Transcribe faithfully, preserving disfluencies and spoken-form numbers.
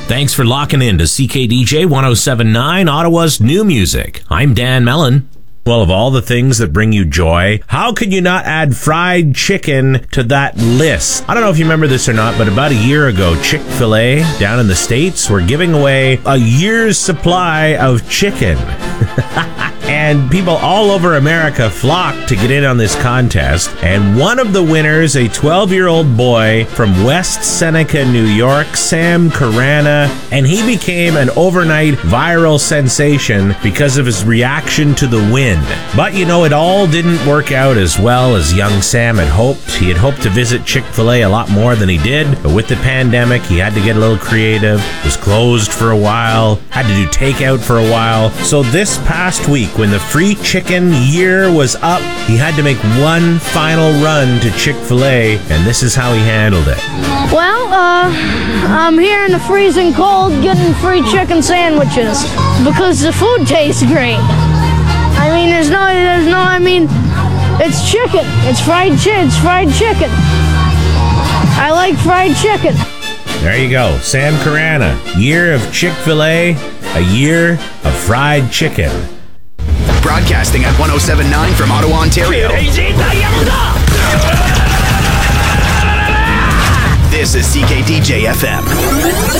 Thanks for locking in to C K D J one oh seven point nine, Ottawa's new music. I'm Dan Mellon. Well, of all the things that bring you joy, how could you not add fried chicken to that list? I don't know if you remember this or not, but about a year ago, Chick-fil-A down in the States were giving away a year's supply of chicken. And people all over America flocked to get in on this contest. And one of the winners, a twelve-year-old boy from West Seneca, New York, Sam Carana, and he became an overnight viral sensation because of his reaction to the win. But, you know, it all didn't work out as well as young Sam had hoped. He had hoped to visit Chick-fil-A a lot more than he did, but with the pandemic, he had to get a little creative. It was closed for a while, had to do takeout for a while. So this past week, when the free chicken year was up, he had to make one final run to Chick-fil-A, and this is how he handled it. Well, uh, I'm here in the freezing cold getting free chicken sandwiches because the food tastes great. I mean, there's no, there's no, I mean, it's chicken. It's fried chicken. It's fried chicken. I like fried chicken. There you go. Sam Carana, year of Chick-fil-A, a year of fried chicken. Broadcasting at one oh seven point nine from Ottawa, Ontario. This is C K D J F M.